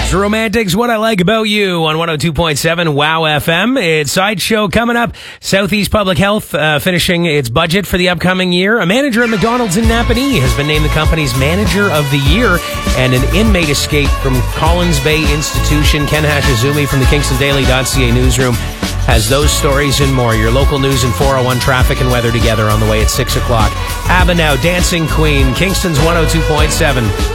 It's Romantics, What I Like About You on 102.7 WOW FM. It's Sideshow coming up. Southeast Public Health finishing its budget for the upcoming year. A manager at McDonald's in Napanee has been named the company's Manager of the Year. And an inmate escaped from Collins Bay Institution. Ken Hashizumi from the KingstonDaily.ca newsroom has those stories and more. Your local news and 401 traffic and weather together on the way at 6 o'clock. ABBA now, Dancing Queen, Kingston's 102.7.